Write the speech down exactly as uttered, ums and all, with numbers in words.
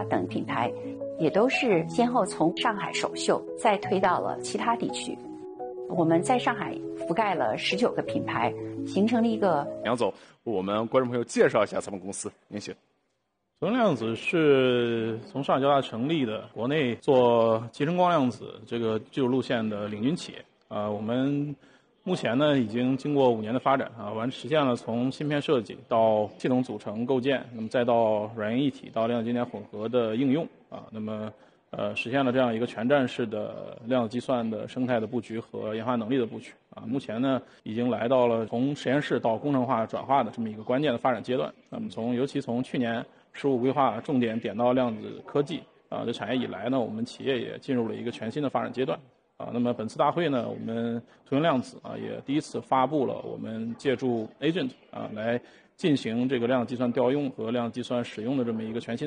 啊等品牌，也都是先后从上海首秀，再推到了其他地区。我们在上海覆盖了十九个品牌，形成了一个。 梁总，我们观众朋友介绍一下咱们公司，您请。 纯量子是从上海交大成立的，国内做集成光量子这个技术路线的领军企业。啊、呃，我们目前呢已经经过五年的发展啊，完实现了从芯片设计到系统组成构建，那么再到软硬一体到量子晶点混合的应用啊，那么呃实现了这样一个全站式的量子计算的生态的布局和研发能力的布局啊。目前呢已经来到了从实验室到工程化转化的这么一个关键的发展阶段。那么从尤其从去年十五规划重点点到量子科技啊的产业以来呢，我们企业也进入了一个全新的发展阶段啊。那么本次大会呢，我们图形量子啊也第一次发布了我们借助 Agent 啊来进行这个量子计算调用和量子计算使用的这么一个全新